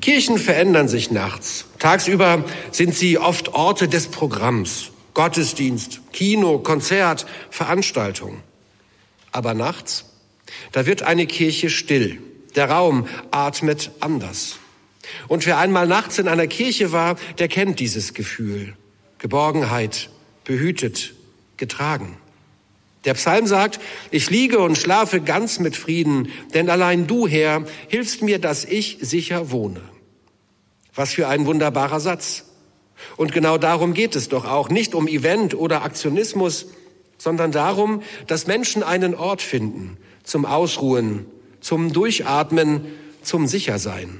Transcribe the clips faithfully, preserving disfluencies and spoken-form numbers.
Kirchen verändern sich nachts. Tagsüber sind sie oft Orte des Programms. Gottesdienst, Kino, Konzert, Veranstaltung. Aber nachts, da wird eine Kirche still. Der Raum atmet anders. Und wer einmal nachts in einer Kirche war, der kennt dieses Gefühl. Geborgenheit, behütet, getragen. Der Psalm sagt, ich liege und schlafe ganz mit Frieden, denn allein du, Herr, hilfst mir, dass ich sicher wohne. Was für ein wunderbarer Satz. Und genau darum geht es doch auch, nicht um Event oder Aktionismus, sondern darum, dass Menschen einen Ort finden zum Ausruhen, zum Durchatmen, zum Sichersein.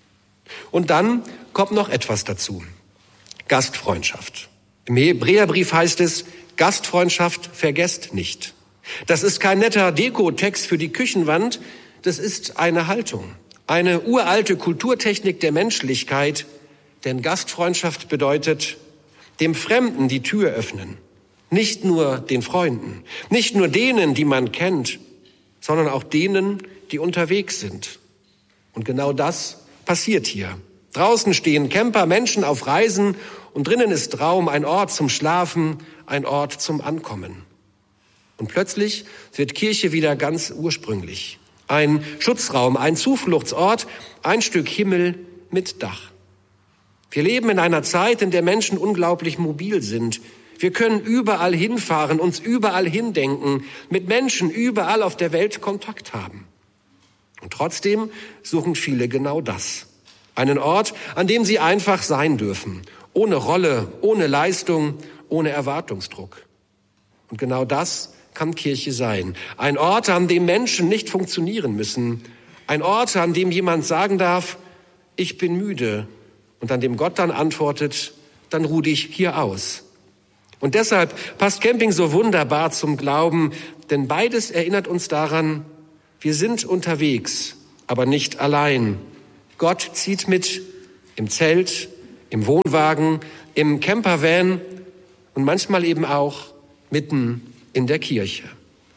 Und dann kommt noch etwas dazu. Gastfreundschaft. Im Hebräerbrief heißt es, Gastfreundschaft vergesst nicht. Das ist kein netter Dekotext für die Küchenwand, das ist eine Haltung, eine uralte Kulturtechnik der Menschlichkeit, denn Gastfreundschaft bedeutet, dem Fremden die Tür öffnen, nicht nur den Freunden, nicht nur denen, die man kennt, sondern auch denen, die unterwegs sind. Und genau das passiert hier. Draußen stehen Camper, Menschen auf Reisen und drinnen ist Raum, ein Ort zum Schlafen, ein Ort zum Ankommen. Und plötzlich wird Kirche wieder ganz ursprünglich. Ein Schutzraum, ein Zufluchtsort, ein Stück Himmel mit Dach. Wir leben in einer Zeit, in der Menschen unglaublich mobil sind. Wir können überall hinfahren, uns überall hindenken, mit Menschen überall auf der Welt Kontakt haben. Und trotzdem suchen viele genau das. Einen Ort, an dem sie einfach sein dürfen. Ohne Rolle, ohne Leistung, ohne Erwartungsdruck. Und genau das kann Kirche sein. Ein Ort, an dem Menschen nicht funktionieren müssen. Ein Ort, an dem jemand sagen darf, ich bin müde. Und an dem Gott dann antwortet, dann ruh dich hier aus. Und deshalb passt Camping so wunderbar zum Glauben, denn beides erinnert uns daran, wir sind unterwegs, aber nicht allein. Gott zieht mit im Zelt, im Wohnwagen, im Campervan und manchmal eben auch mitten in der Kirche.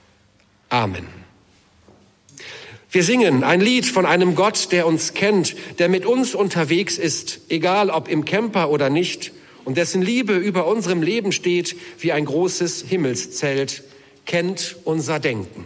Amen. Wir singen ein Lied von einem Gott, der uns kennt, der mit uns unterwegs ist, egal ob im Camper oder nicht, und dessen Liebe über unserem Leben steht wie ein großes Himmelszelt, kennt unser Denken.